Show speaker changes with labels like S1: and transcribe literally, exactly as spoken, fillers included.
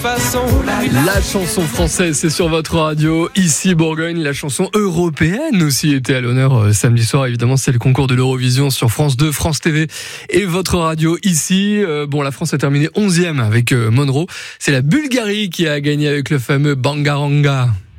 S1: La chanson française, c'est sur votre radio, ici Bourgogne. La chanson européenne aussi était à l'honneur euh, samedi soir. Évidemment, c'est le concours de l'Eurovision sur France deux, France T V et votre radio ici. Euh, bon, la France a terminé onzième avec euh, Monroe. C'est la Bulgarie qui a gagné avec le fameux Bangaranga.